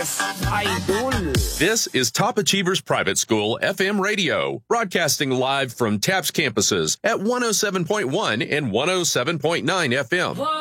Yes, idol. This is Top Achievers Private School FM radio, broadcasting live from TAPS campuses at 107.1 and 107.9 FM.